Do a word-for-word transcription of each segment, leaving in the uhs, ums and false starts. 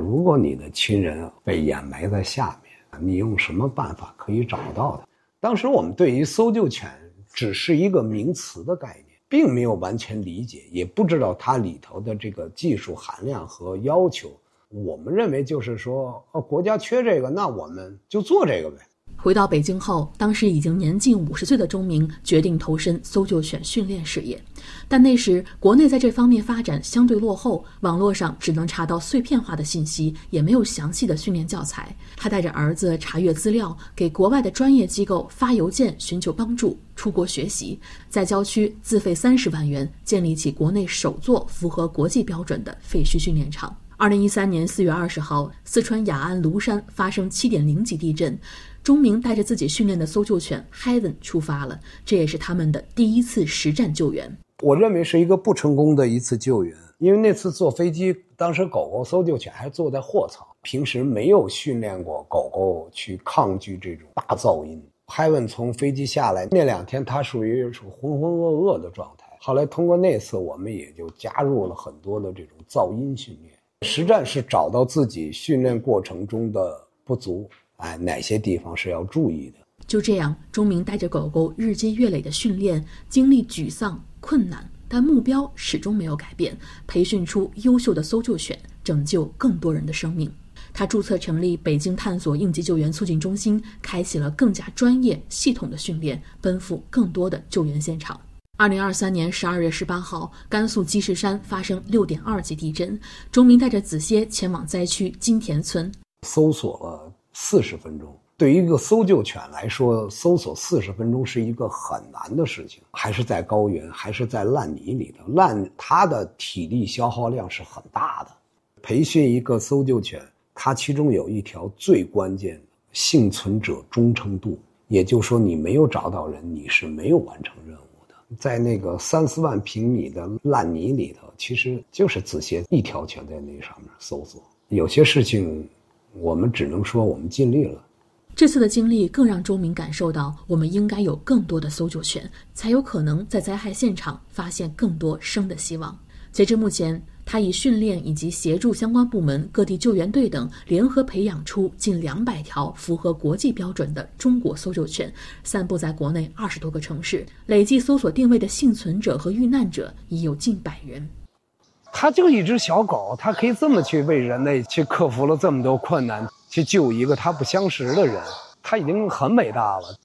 如果你的亲人被掩埋在下面，你用什么办法可以找到他？当时我们对于搜救犬只是一个名词的概念，并没有完全理解，也不知道它里头的这个技术含量和要求。我们认为就是说，哦，国家缺这个，那我们就做这个呗。 回到北京后，当时已经年近五十岁的钟鸣决定投身搜救犬训练事业，但那时国内在这方面发展相对落后，网络上只能查到碎片化的信息，也没有详细的训练教材。他带着儿子查阅资料，给国外的专业机构发邮件寻求帮助，出国学习，在郊区自费三十万元建立起国内首座符合国际标准的废墟训练场。二零一三年四月二十号，四川雅安芦山发生七点零级地震，钟鸣带着自己训练的搜救犬 Heaven 出发了，这也是他们的第一次实战救援。 我认为是一个不成功的一次救援，因为那次坐飞机，当时狗狗搜救犬还坐在货舱，平时没有训练过狗狗去抗拒这种大噪音。Heaven 从飞机下来那两天，它属于是浑浑噩噩的状态。后来通过那次，我们也就加入了很多的这种噪音训练。实战是找到自己训练过程中的不足，哎，哪些地方是要注意的。 就这样，钟鸣带着狗狗日积月累的训练，经历沮丧、困难，但目标始终没有改变，培训出优秀的搜救犬，拯救更多人的生命。他注册成立北京探索应急救援促进中心，开启了更加专业、系统的训练，奔赴更多的救援现场。二零二三年十二月十八号，甘肃积石山发生六点二级地震，钟鸣带着子歇前往灾区金田村， 搜索了四十分钟。对于一个搜救犬来说，搜索四十分钟是一个很难的事情，还是在高原，还是在烂泥里头，烂它的体力消耗量是很大的。培训一个搜救犬，它其中有一条最关键的幸存者忠诚度，也就是说你没有找到人，你是没有完成任务。在那个三四万平米的烂泥里头，其实就是子歇一条犬在那上面搜索。有些事情我们只能说我们尽力了。 这次的经历更让钟鸣感受到，我们应该有更多的搜救犬，才有可能在灾害现场发现更多生的希望。截至目前，他以训练以及协助相关部门、各地救援队等联合培养出近两百条符合国际标准的中国搜救犬，散布在国内二十多个城市，累计搜索定位的幸存者和遇难者已有近百人。 它就一只小狗，它可以这么去为人类去克服了这么多困难，去救一个它不相识的人，它已经很伟大了。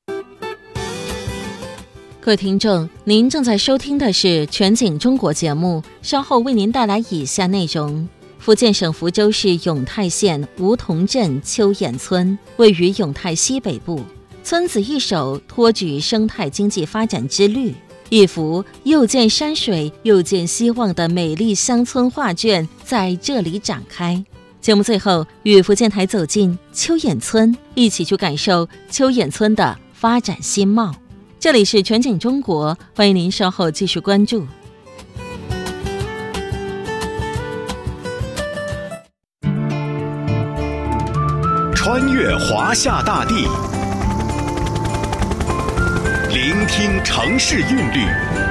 各位听众，您正在收听的是全景中国节目，稍后为您带来以下内容。福建省福州市永泰县梧桐镇秋眼村位于永泰西北部，村子一手托举生态经济发展之绿，一幅又见山水又见希望的美丽乡村画卷在这里展开。节目最后与福建台走进秋眼村，一起去感受秋眼村的发展新貌。这里是全景中国，欢迎您稍后继续关注。 穿越华夏大地，聆听城市韵律，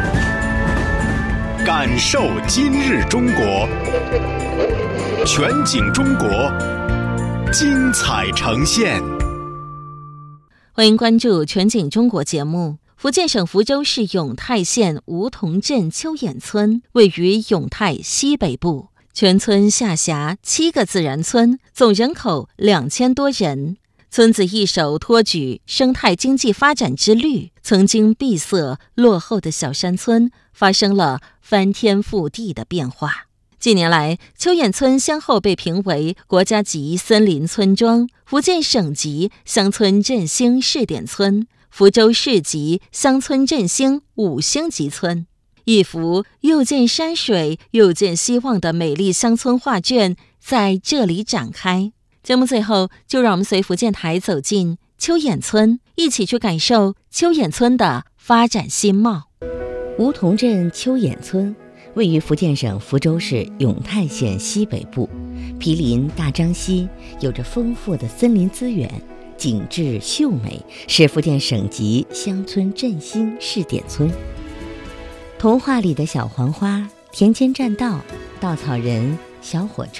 感受今日中国。全景中国，精彩呈现。 欢迎关注全景中国节目。福建省福州市永泰县梧桐镇秋眼村位于永泰西北部，全村下辖七个自然村，总人口两千多人。村子一手托举生态经济发展之绿，曾经闭塞落后的小山村发生了翻天覆地的变化。近年来，秋眼村先后被评为国家级森林村庄、福建省级乡村振兴试点村、福州市级乡村振兴五星级村。一幅又见山水又见希望的美丽乡村画卷在这里展开。节目最后，就让我们随福建台走进秋眼村，一起去感受秋眼村的发展新貌。 梧桐镇秋眼村位于福建省福州市永泰县西北部，毗邻大漳溪，有着丰富的森林资源，景致秀美，是福建省级乡村振兴试点村。童话里的小黄花、田间栈道、稻草人、小火车、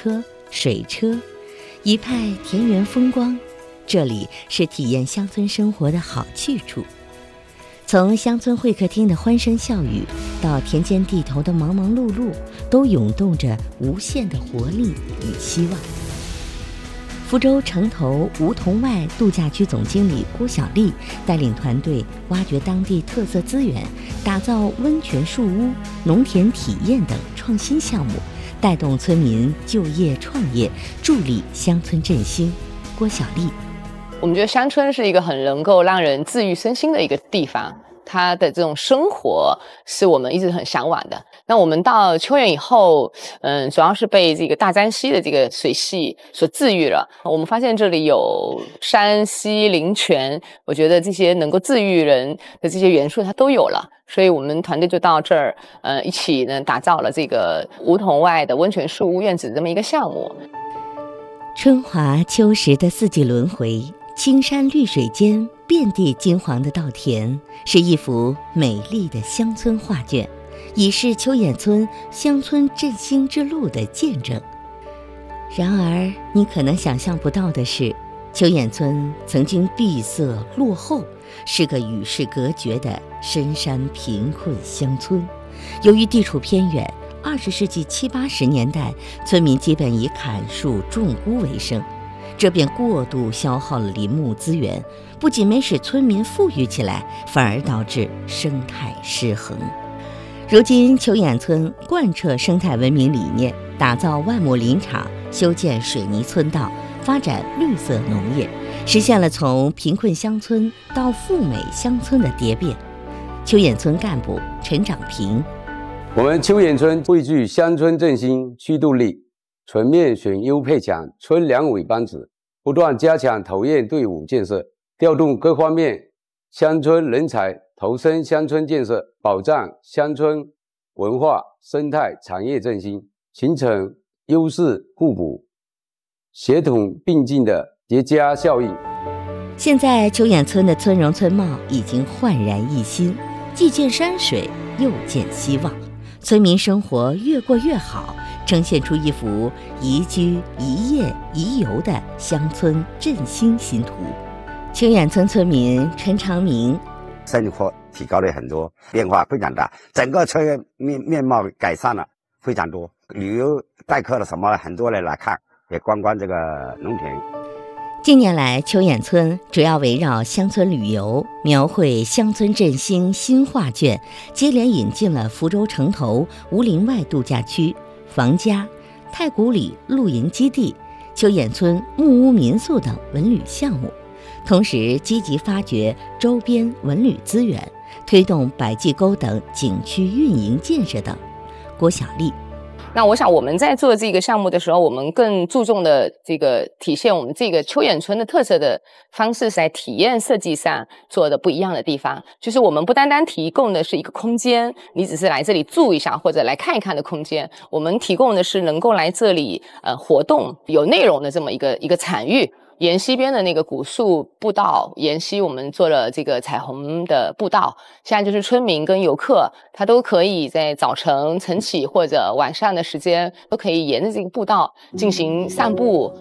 水车，一派田园风光。这里是体验乡村生活的好去处。从乡村会客厅的欢声笑语，到田间地头的忙忙碌碌，都涌动着无限的活力与希望。福州城头梧桐外度假区总经理郭小丽带领团队挖掘当地特色资源，打造温泉树屋、农田体验等创新项目，带动村民就业创业，助力乡村振兴。郭小丽， 我们觉得乡村是一个很能够让人治愈身心的一个地方，它的这种生活是我们一直很向往的。那我们到秋园以后，嗯，主要是被这个大沾溪的这个水系所治愈了。我们发现这里有山溪林泉，我觉得这些能够治愈人的这些元素它都有了。所以我们团队就到这儿，呃，一起呢打造了这个梧桐外的温泉树屋院子这么一个项目。 春华秋实的四季轮回，青山绿水间遍地金黄的稻田，是一幅美丽的乡村画卷，已是秋眼村乡村振兴之路的见证。然而你可能想象不到的是，秋眼村曾经闭塞落后，是个与世隔绝的深山贫困乡村。由于地处偏远，二十世纪七八十年代，村民基本以砍树种菇为生，这便过度消耗了林木资源，不仅没使村民富裕起来，反而导致生态失衡。如今秋眼村贯彻生态文明理念，打造万亩林场，修建水泥村道，发展绿色农业，实现了从贫困乡村到富美乡村的蝶变。秋眼村干部陈长平， 我们秋眼村汇聚乡村振兴驱动力，全面选优配强村两委班子，不断加强投院队伍建设，调动各方面乡村人才投身乡村建设，保障乡村文化生态产业振兴，形成优势互补、协同并进的叠加效应。 现在秋眼村的村容村貌已经焕然一新，既见山水，又见希望。村民生活越过越好，呈现出一幅宜居、宜业、宜游的乡村振兴新图。秋眼村村民陈长明， 生活提高了很多，变化非常大，整个村面面貌改善了非常多，旅游待客了什么，很多人来看，也观光这个农田。 近年来，秋眼村主要围绕乡村旅游，描绘乡村振兴新画卷，接连引进了福州城头吴林外度假区、房家、太古里露营基地、秋眼村木屋民宿等文旅项目，同时积极发掘周边文旅资源，推动百济沟等景区运营建设等。郭小丽， 那我想我们在做这个项目的时候，我们更注重的这个体现我们这个秋眼村的特色的方式，是在体验设计上做的不一样的地方。就是我们不单单提供的是一个空间，你只是来这里住一下或者来看一看的空间，我们提供的是能够来这里呃活动有内容的这么一个一个场域。沿溪边的那个古树步道，沿溪我们做了这个彩虹的步道，现在就是村民跟游客他都可以在早晨晨起或者晚上的时间都可以沿着这个步道进行散步。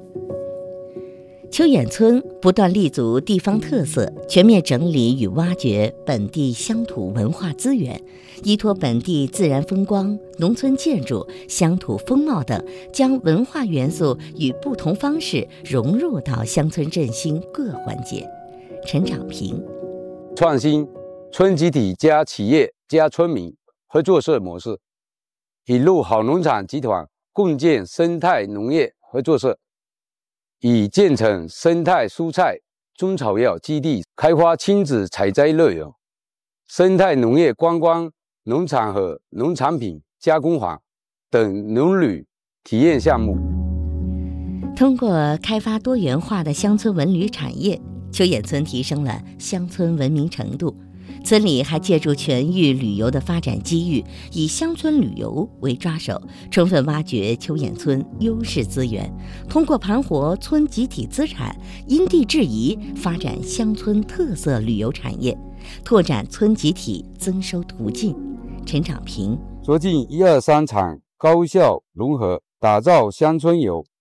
秋眼村不断立足地方特色，全面整理与挖掘本地乡土文化资源，依托本地自然风光、农村建筑、乡土风貌等，将文化元素与不同方式融入到乡村振兴各环节。陈长平， 创新村集体加企业加村民合作社模式，引入好农场集团共建生态农业合作社，已建成生态蔬菜、中草药基地，开发亲子采摘乐园、生态农业观光农场和农产品加工坊等农旅体验项目。 通过开发多元化的乡村文旅产业，秋眼村提升了乡村文明程度。村里还借助全域旅游的发展机遇，以乡村旅游为抓手，充分挖掘秋眼村优势资源，通过盘活村集体资产，因地制宜发展乡村特色旅游产业，拓展村集体增收途径。陈长平， 促进一二三场高效融合， 打造乡村游，